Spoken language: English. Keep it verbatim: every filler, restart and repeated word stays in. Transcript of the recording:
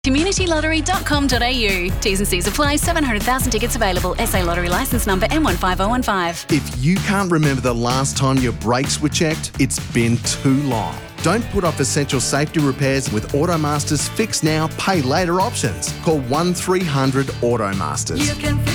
community lottery dot com dot a u. T's and C's apply. seven hundred thousand tickets available. S A Lottery licence number M one five oh one five. If you can't remember the last time your brakes were checked, it's been too long. Don't put off essential safety repairs with Automaster's Fix Now, Pay Later options. Call one three hundred Automasters.